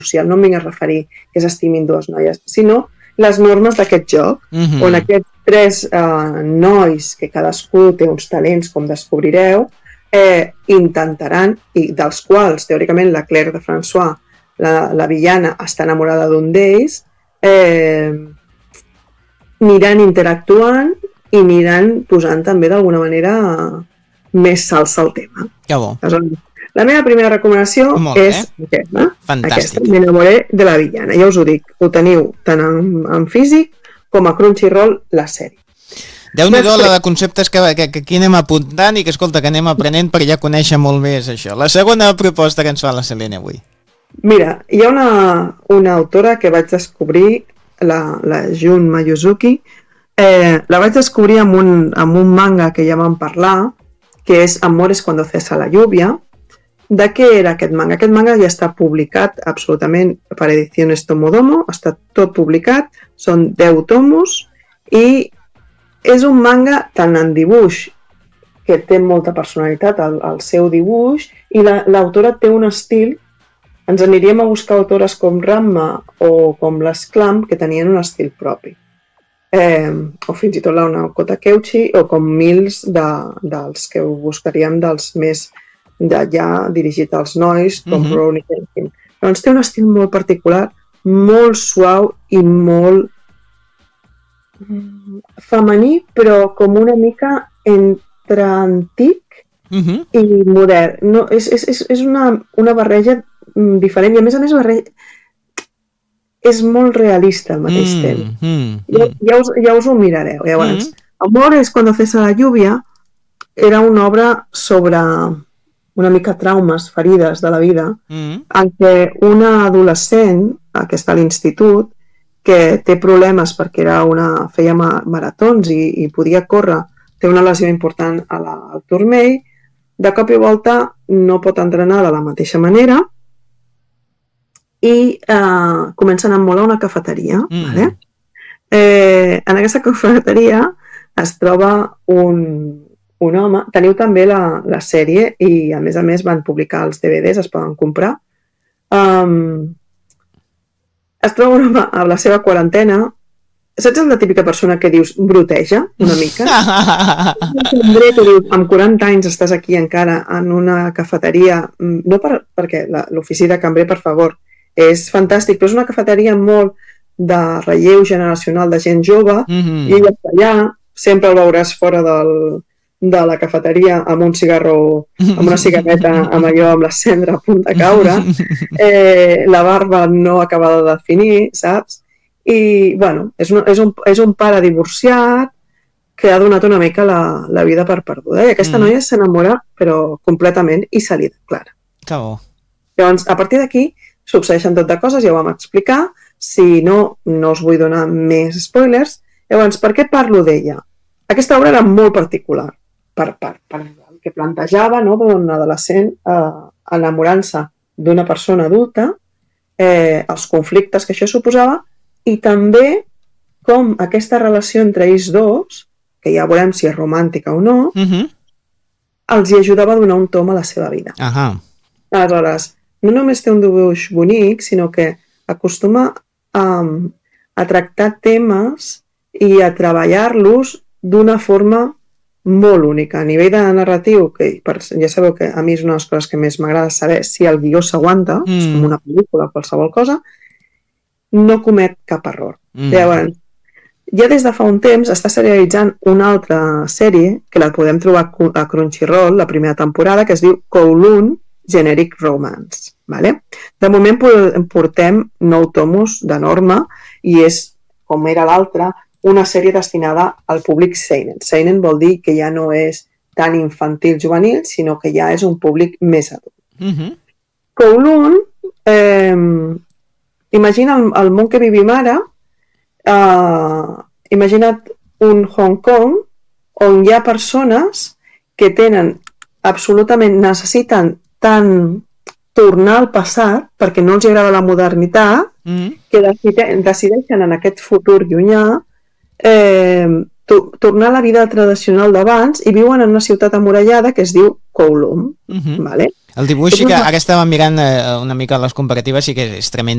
social, no em vinc a referir que s'estimin dues noies, sinó les normes d'aquest joc, on aquests tres nois, que cadascú té uns talents, com descobrireu, intentaran, i dels quals, teòricament, la Claire de François, la villana, està enamorada d'un d'ells, aniran interactuant i aniran posant també d'alguna manera més salsa al tema. Que bo. La meva primera recomanació és aquesta. Fantàstic. M'enamoré de la villana. Ja us ho dic, ho teniu tant en físic com a Crunchyroll, la sèrie. Déu-n'hi-do la de conceptes que aquí anem apuntant i que, escolta, que anem aprenent per ja conèixer molt més això. La segona proposta que ens fa la Selene avui. Mira, hi ha una autora que vaig descobrir, la Jun Mayuzuki, la vaig descobrir amb un manga que ja vam parlar, que és Amores cuando cesa la lluvia. De què era aquest manga? Aquest manga ja està publicat absolutament per Ediciones Tomodomo, està tot publicat, són 10 tomos i és un manga tant en dibuix, que té molta personalitat al seu dibuix, i l'autora té un estil. Ens aniríem a buscar autores com Ranma o com les Clamp, que tenien un estil propi. O fins i tot la Naoko Takeuchi, o com Mills dels que ho buscaríem dels més ja dirigit als nois, com Rurouni Kenshin. Doncs té un estil molt particular, molt suau i molt femení, però com una mica entre antic i modern. No, és una barreja diferent i a més és molt realista al mateix temps. Ja us ho mirareu. Llavors, Amores cuando cesa la lluvia era una obra sobre una mica traumes, ferides de la vida, en què una adolescent, que està a l'institut, que té problemes perquè feia maratons i podia córrer, té una lesió important al turmell, de cop i volta no pot entrenar de la mateixa manera i comença a anar molt a una cafeteria. Vale? En aquesta cafeteria es troba un home. Teniu també la sèrie i a més van publicar els DVDs, es poden comprar. Es troba un home a la seva quarantena. Saps la típica persona que dius bruteja una mica? Que dius, amb 40 anys estàs aquí encara en una cafeteria, no perquè l'ofici de cambrer, per favor, és fantàstic, però és una cafeteria molt de relleu generacional de gent jove, i ell està allà, sempre el veuràs fora de la cafeteria amb un cigarro, amb una cigarreta amb la cendra a punt de caure, la barba no acabada de definir, saps? I, bueno, és un pare divorciat que ha donat una mica la vida per perduda. I aquesta noia s'enamora, però completament, i se li declara. Que bo. Llavors, a partir d'aquí, succeeixen tot de coses, ja ho vam explicar. Si no, no us vull donar més spoilers. Llavors, per què parlo d'ella? Aquesta obra era molt particular. Per el que plantejava, no, d'un adolescent enamorant-se d'una persona adulta, els conflictes que això suposava, i també com aquesta relació entre ells dos, que ja veurem si és romàntica o no, els hi ajudava a donar un tom a la seva vida. Aleshores, no només té un dibuix bonic, sinó que acostuma a tractar temes i a treballar-los d'una forma molt única. A nivell de narratiu, que ja sabeu que a mi és una de les coses que més m'agrada saber si el guió s'aguanta, és com una pel·lícula, qualsevol cosa, no comet cap error. Llavors, ja des de fa un temps està serialitzant una altra sèrie que la podem trobar a Crunchyroll, la primera temporada, que es diu Kowloon Generic Romance. Vale? De moment portem 9 tomos de norma i és, com era l'altra, una sèrie destinada al públic seinen. Seinen vol dir que ja no és tan infantil juvenil, sinó que ja és un públic més adult. Kowloon, imagina el món que vivim ara, imagina't un Hong Kong on hi ha persones que tenen absolutament, necessiten tant tornar al passat perquè no els agrada la modernitat, que decideixen en aquest futur llunyà tornar a la vida tradicional d'abans i viuen en una ciutat amurallada que es diu Kowloon. Vale? El dibuix, sí que ara estàvem mirant una mica les comparatives, sí que és tremend.